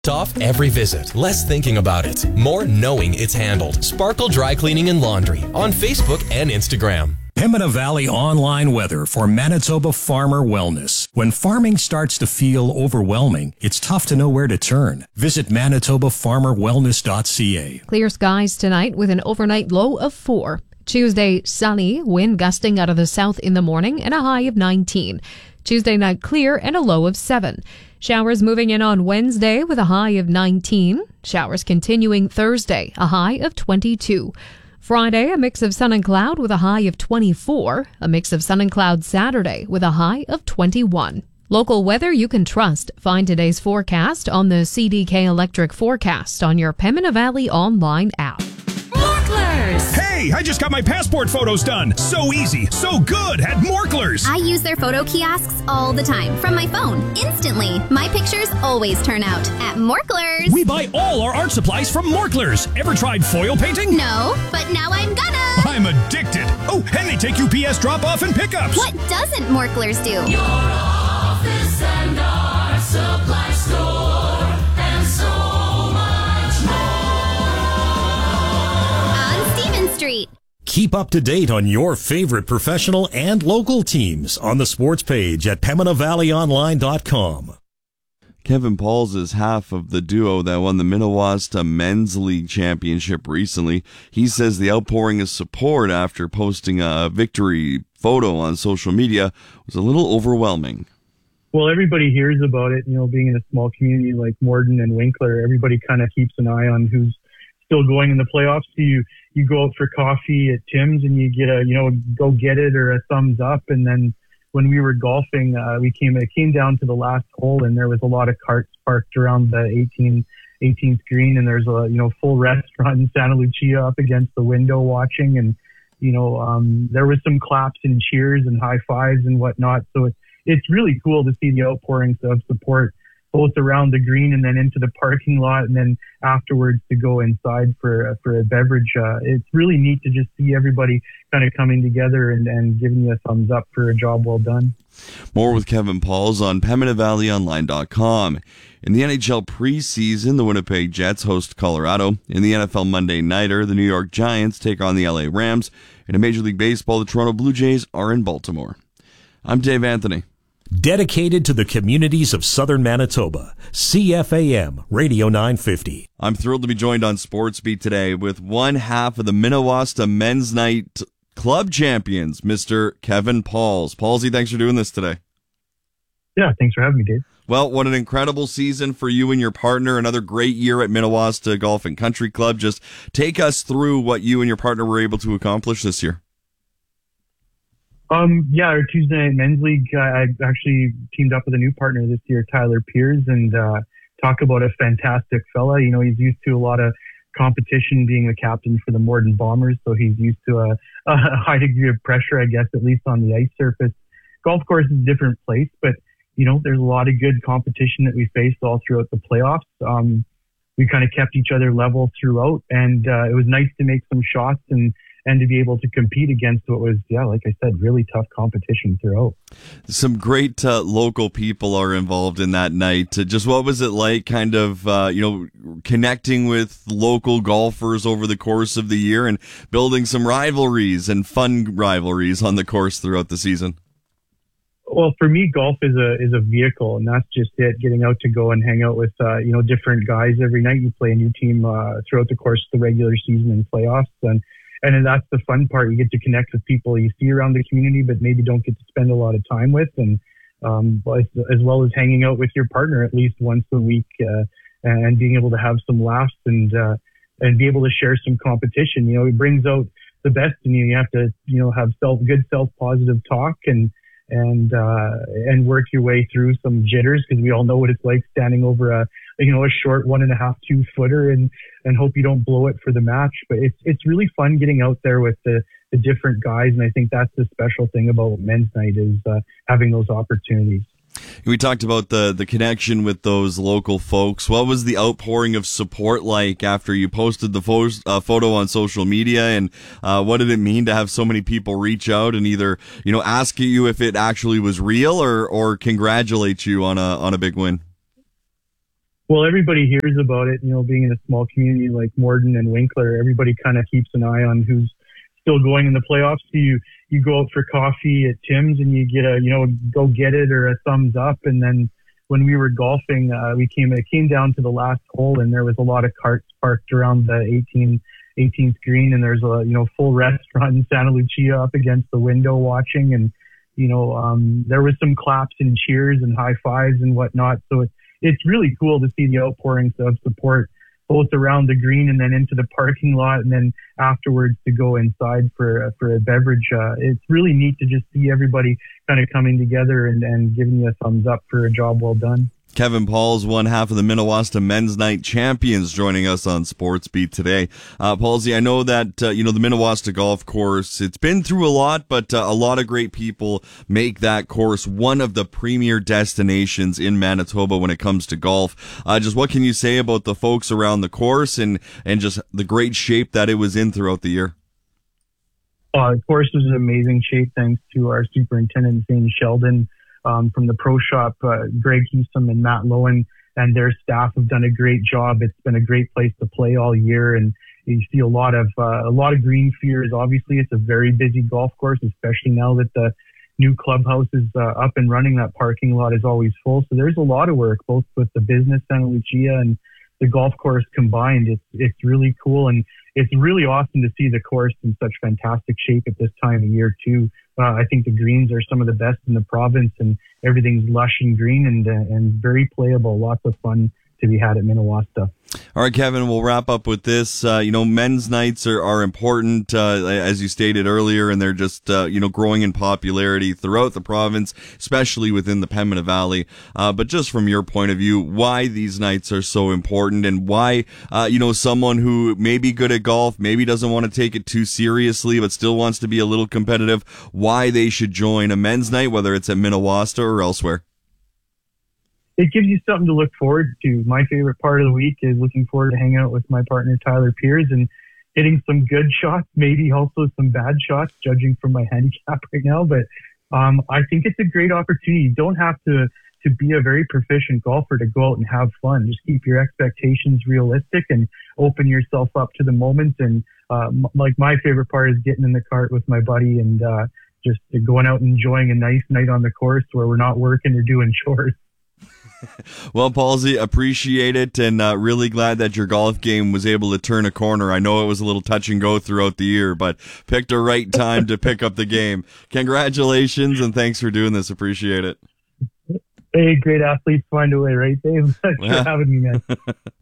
Off every visit, less thinking about it, more knowing it's handled. Sparkle Dry Cleaning and Laundry on Facebook and Instagram. Pembina Valley online weather for Manitoba farmer wellness. When farming starts to feel overwhelming, it's tough to know where to turn. Visit manitobafarmerwellness.ca. Clear skies tonight with an overnight low of 4. Tuesday, sunny, wind gusting out of the south in the morning and a high of 19. Tuesday night clear and a low of 7. Showers moving in on Wednesday with a high of 19. Showers continuing Thursday, a high of 22. Friday, a mix of sun and cloud with a high of 24. A mix of sun and cloud Saturday with a high of 21. Local weather you can trust. Find today's forecast on the CDK Electric Forecast on your Pembina Valley online app. Hey, I just got my passport photos done. So easy, so good at Morklers. I use their photo kiosks all the time from my phone, instantly. My pictures always turn out at Morklers. We buy all our art supplies from Morklers. Ever tried foil painting? No, but now I'm gonna. I'm addicted. Oh, and they take UPS drop-off and pickups. What doesn't Morklers do? Your office and our supply store and so much more. On Stephen Street. Keep up to date on your favorite professional and local teams on the sports page at PembinaValleyOnline.com. Kevin Pauls is half of the duo that won the Minnewaska Men's League Championship recently. He says the outpouring of support after posting a victory photo on social media was a little overwhelming. Well, everybody hears about it, being in a small community like Morden and Winkler, everybody kind of keeps an eye on who's still going in the playoffs. You go out for coffee at Tim's and you get a, go get it or a thumbs up. And then when we were golfing, it came down to the last hole and there was a lot of carts parked around the 18th green. And there's a, full restaurant in Santa Lucia up against the window watching. And, there was some claps and cheers and high fives and whatnot. So it's really cool to see the outpourings of support both around the green and then into the parking lot and then afterwards to go inside for a beverage. It's really neat to just see everybody kind of coming together and giving you a thumbs up for a job well done. More with Kevin Pauls on PembinaValleyOnline.com. In the NHL preseason, the Winnipeg Jets host Colorado. In the NFL Monday Nighter, the New York Giants take on the LA Rams. And in Major League Baseball, the Toronto Blue Jays are in Baltimore. I'm Dave Anthony. Dedicated to the communities of southern Manitoba, CFAM Radio 950. I'm thrilled to be joined on SportsBeat today with one half of the Minnewaska Men's Night Club champions, Mr. Kevin Pauls. Paulsy, thanks for doing this today. Yeah, thanks for having me, Dave. Well, what an incredible season for you and your partner. Another great year at Minnewaska Golf and Country Club. Just take us through what you and your partner were able to accomplish this year. Our Tuesday Night Men's League, I actually teamed up with a new partner this year, Tyler Piers, and talk about a fantastic fella. He's used to a lot of competition being the captain for the Morden Bombers, so he's used to a high degree of pressure, I guess, at least on the ice surface. Golf course is a different place, but, there's a lot of good competition that we faced all throughout the playoffs. We kind of kept each other level throughout, and it was nice to make some shots and to be able to compete against what was, like I said, really tough competition throughout. Some great local people are involved in that night. Just what was it like kind of, connecting with local golfers over the course of the year and building some rivalries and fun rivalries on the course throughout the season? Well, for me, golf is a vehicle, and that's just it. Getting out to go and hang out with, different guys every night. You play a new team throughout the course of the regular season and playoffs. And that's the fun part. You get to connect with people you see around the community, but maybe don't get to spend a lot of time with. And as well as hanging out with your partner at least once a week and being able to have some laughs and be able to share some competition. It brings out the best in you. You have to, have good self-positive talk and work your way through some jitters, because we all know what it's like standing over a short 1.5, 2 footer and hope you don't blow it for the match. But it's really fun getting out there with the different guys. And I think that's the special thing about men's night is having those opportunities. We talked about the connection with those local folks. What was the outpouring of support like after you posted the photo on social media, and what did it mean to have so many people reach out and either ask you if it actually was real or congratulate you on a big win? Well, everybody hears about it, being in a small community like Morden and Winkler, everybody kind of keeps an eye on who's still going in the playoffs. So you go out for coffee at Tim's and you get a, go get it or a thumbs up. And then when we were golfing, it came down to the last hole and there was a lot of carts parked around the 18th green. And there's a, full restaurant in Santa Lucia up against the window watching. And, there was some claps and cheers and high fives and whatnot. So it's really cool to see the outpourings of support both around the green and then into the parking lot and then afterwards to go inside for a beverage. It's really neat to just see everybody kind of coming together and giving you a thumbs up for a job well done. Kevin Pauls, one half of the Minnewasta Men's Night Champions, joining us on Sports Beat today. Paulsy, I know that, the Minnewasta Golf Course, it's been through a lot, but a lot of great people make that course one of the premier destinations in Manitoba when it comes to golf. Just what can you say about the folks around the course and just the great shape that it was in throughout the year? The course was in amazing shape thanks to our superintendent, Zane Sheldon. From the pro shop, Greg Heesum and Matt Lowen and their staff have done a great job. It's been a great place to play all year, and you see a lot of green fears. Obviously, it's a very busy golf course, especially now that the new clubhouse is up and running. That parking lot is always full, so there's a lot of work both with the business Santa Lucia and the golf course combined. It's really cool, and it's really awesome to see the course in such fantastic shape at this time of year too. I think the greens are some of the best in the province, and everything's lush and green and very playable. Lots of fun to be had at Minnewasta. All right, Kevin, we'll wrap up with this. Men's nights are important, as you stated earlier, and they're just, growing in popularity throughout the province, especially within the Pembina Valley. But just from your point of view, why these nights are so important and why, someone who may be good at golf, maybe doesn't want to take it too seriously, but still wants to be a little competitive, why they should join a men's night, whether it's at Minnewasta or elsewhere. It gives you something to look forward to. My favorite part of the week is looking forward to hanging out with my partner, Tyler Piers, and hitting some good shots, maybe also some bad shots, judging from my handicap right now. But I think it's a great opportunity. You don't have to be a very proficient golfer to go out and have fun. Just keep your expectations realistic and open yourself up to the moment. And like my favorite part is getting in the cart with my buddy and just going out and enjoying a nice night on the course where we're not working or doing chores. Well, Paulsy, appreciate it, and really glad that your golf game was able to turn a corner. I know it was a little touch and go throughout the year, but picked a right time to pick up the game. Congratulations, and thanks for doing this. Appreciate it. Hey, great athletes find a way, right, Dave? Thanks for having me, man.